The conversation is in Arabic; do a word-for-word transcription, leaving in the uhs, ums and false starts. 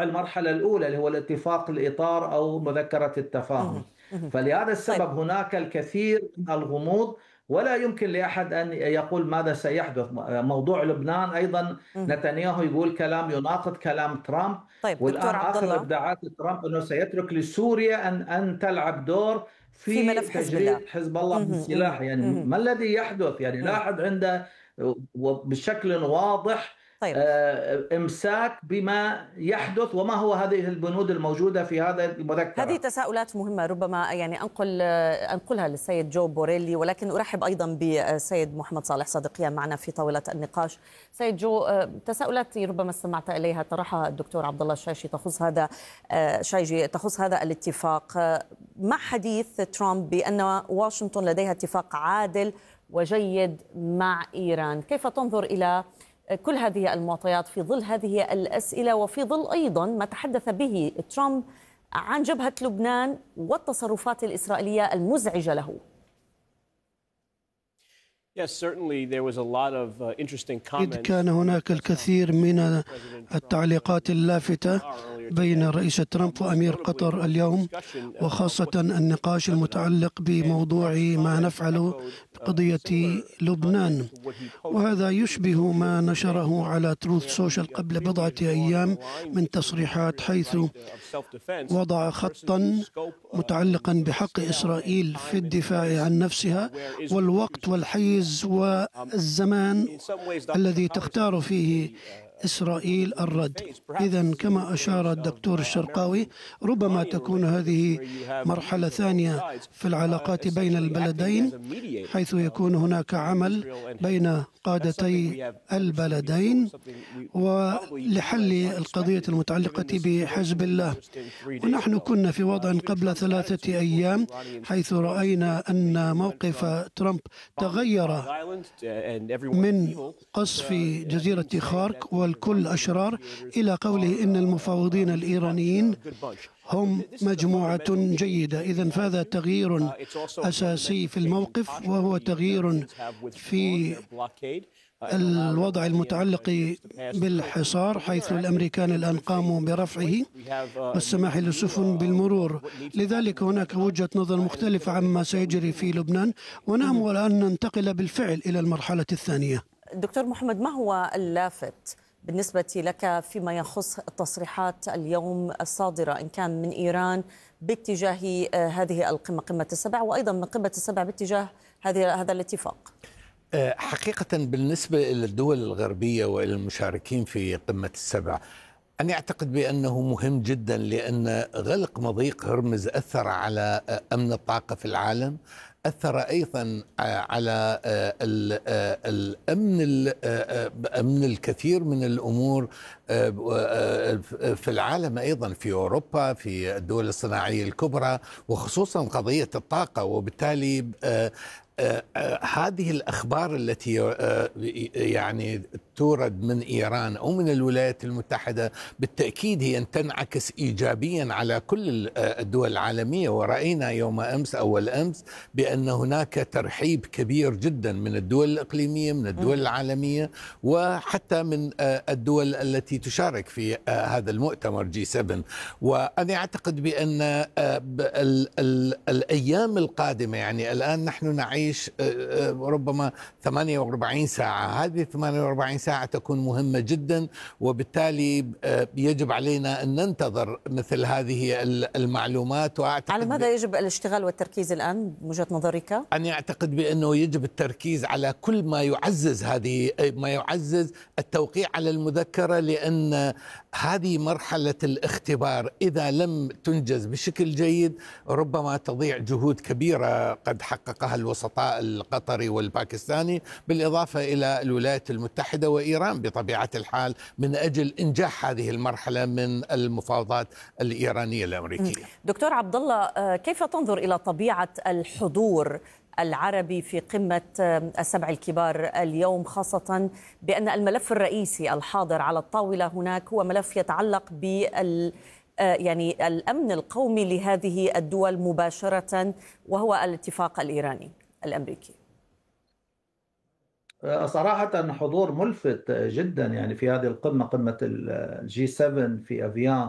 وضع المرحلة الأولى اللي هو الاتفاق الإطار أو مذكرة مهم. التفاهم. مهم. فلهذا طيب. السبب هناك الكثير من الغموض، ولا يمكن لأحد أن يقول ماذا سيحدث. موضوع لبنان أيضا، مهم. نتنياهو يقول كلام يناقض كلام ترامب، طيب دكتور والآن عبد آخر الله، إبداعات ترامب أنه سيترك لسوريا أن أن تلعب دور في في ملف حزب الله. تجريد حزب الله من مهم. مهم. السلاح. يعني مهم. ما الذي يحدث؟ يعني لا مهم. أحد عنده بشكل واضح طيب، آه، إمساك بما يحدث وما هو هذه البنود الموجودة في هذا هذه المذكرة. تساؤلات مهمة، ربما يعني أنقل أنقلها للسيد جو بوريلي، ولكن أرحب أيضا بالسيد محمد صالح صديقيان معنا في طاولة النقاش. سيد جو، تساؤلات ربما استمعت إليها طرحها الدكتور عبد الله الشايشي تخص هذا شايجي تخص هذا الاتفاق مع حديث ترامب بأن واشنطن لديها اتفاق عادل وجيد مع إيران. كيف تنظر إلى كل هذه المعطيات في ظل هذه الأسئلة، وفي ظل أيضا ما تحدث به ترامب عن جبهة لبنان والتصرفات الإسرائيلية المزعجة له؟ إذ كان هناك الكثير من التعليقات اللافتة بين رئيس ترامب وأمير قطر اليوم، وخاصة النقاش المتعلق بموضوع ما نفعله بقضية لبنان، وهذا يشبه ما نشره على تروث سوشيال قبل بضعة أيام من تصريحات، حيث وضع خطا متعلقا بحق إسرائيل في الدفاع عن نفسها والوقت والحيز والزمان الذي تختار فيه إسرائيل الرد. إذن كما أشار الدكتور الشرقاوي، ربما تكون هذه مرحلة ثانية في العلاقات بين البلدين، حيث يكون هناك عمل بين قادتي البلدين ولحل القضية المتعلقة بحزب الله. ونحن كنا في وضع قبل ثلاثة أيام حيث رأينا أن موقف ترامب تغير من قصف جزيرة خارك والكل أشرار إلى قوله إن المفاوضين الإيرانيين هم مجموعة جيدة. إذن فهذا تغيير أساسي في الموقف، وهو تغيير في الوضع المتعلق بالحصار، حيث الأمريكان الآن قاموا برفعه والسماح للسفن بالمرور. لذلك هناك وجهة نظر مختلفة عما سيجري في لبنان، ونأمل أن ننتقل بالفعل إلى المرحلة الثانية. دكتور محمد، ما هو اللافت بالنسبة لك فيما يخص التصريحات اليوم الصادرة إن كان من إيران باتجاه هذه القمة، قمة السبع، وأيضا من قمة السبع باتجاه هذه هذا الاتفاق؟ حقيقة بالنسبة للدول الغربية وإلى المشاركين في قمة السبع، أنا أعتقد بأنه مهم جدا، لأن غلق مضيق هرمز أثر على أمن الطاقة في العالم، أثر أيضا على الأمن أمن الكثير من الأمور في العالم، أيضا في أوروبا، في الدول الصناعية الكبرى، وخصوصا قضية الطاقة. وبالتالي هذه الأخبار التي يعني تورد من إيران أو من الولايات المتحدة بالتأكيد هي أن تنعكس إيجابيا على كل الدول العالمية. ورأينا يوم أمس أول أمس بأن هناك ترحيب كبير جدا من الدول الإقليمية، من الدول العالمية، وحتى من الدول التي تشارك في هذا المؤتمر جي سبعة. وأنا أعتقد بأن الأيام القادمة، يعني الآن نحن نعيش ربما ثمانية وأربعين ساعة، هذه ثمانية وأربعين ساعة تكون مهمة جدا، وبالتالي يجب علينا أن ننتظر مثل هذه المعلومات. وأعتقد على ماذا يجب الاشتغال والتركيز الآن من وجهة نظرك؟ أنا أعتقد بأنه يجب التركيز على كل ما يعزز هذه ما يعزز التوقيع على المذكرة، لأن هذه مرحلة الاختبار إذا لم تنجز بشكل جيد ربما تضيع جهود كبيرة قد حققها الوسطاء القطري والباكستاني، بالإضافة إلى الولايات المتحدة وإيران بطبيعة الحال، من أجل إنجاح هذه المرحلة من المفاوضات الإيرانية الأمريكية. دكتور عبد الله، كيف تنظر إلى طبيعة الحضور العربي في قمة السبع الكبار اليوم، خاصة بأن الملف الرئيسي الحاضر على الطاولة هناك هو ملف يتعلق بال يعني الأمن القومي لهذه الدول مباشرة، وهو الاتفاق الإيراني الأمريكي؟ صراحة حضور ملفت جدا يعني في هذه القمة، قمة الجي سبعة في أفيان.